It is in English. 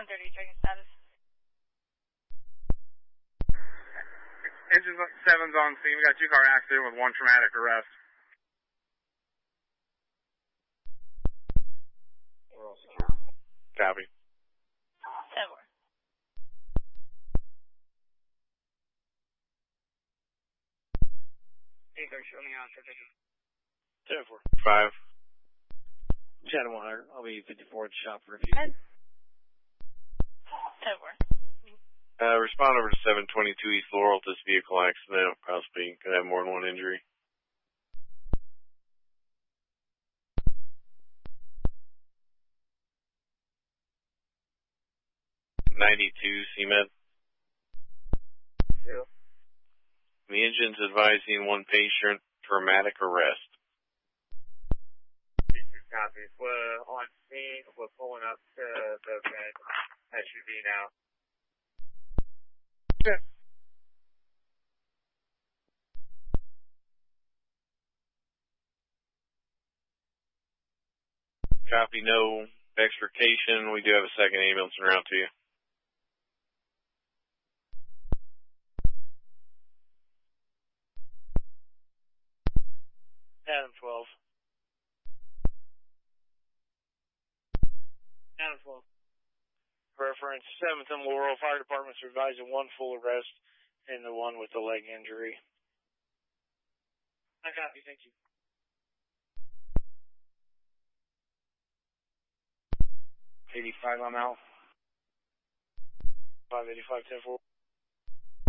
130 checking status. Engine 7's on scene. We got 2-car accident with 1 traumatic arrest. We're all secure. Copy. 10-4. Show me on 10-4. 5. Channel 100. I'll be 54 at the shop for a few. 10-4. Respond over to 722 East Laurel. This vehicle accident possibly could have more than 1 injury. CMed. Yeah. The engine's advising 1 patient, traumatic arrest. Copies. We're on scene. We're pulling up to the red SUV now. Yeah. Copy, no extrication. We do have a second ambulance en route to you. Adam 12. Adam 12. Reference 7th and Laurel. Fire Department's advising 1 full arrest and the 1 with the leg injury. I copy, thank you. 85, I'm out. 585, 10-4.